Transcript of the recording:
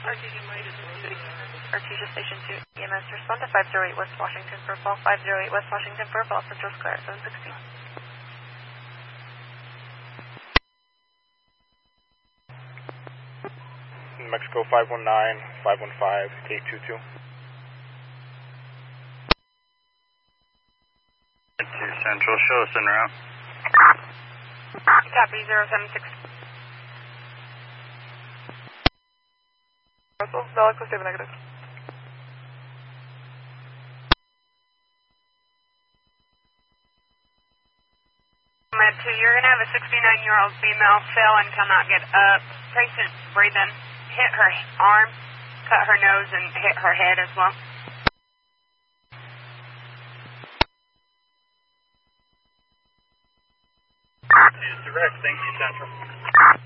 Artesia Station 2, EMS, respond to 508 West Washington for fall, 508 West Washington for fall, Central Square, 716. New Mexico 519, 515, 822. To Central, show us en route. Copy, 076. Russell, Bell Echo, stable negative. Med 2, you're going to have a 69-year-old female fell and cannot get up. Patient breathing, hit her arm, cut her nose, and hit her head as well. Direct, thank you, Central.